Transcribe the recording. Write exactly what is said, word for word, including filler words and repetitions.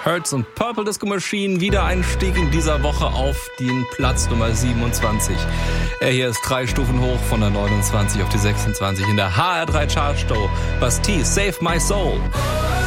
Hurts und Purple Disco Machine. Wiedereinstieg in dieser Woche auf den Platz Nummer siebenundzwanzig. Er hier ist drei Stufen hoch von der neunundzwanzig auf die sechsundzwanzig in der H R drei Chartshow. Bastille, Save My Soul.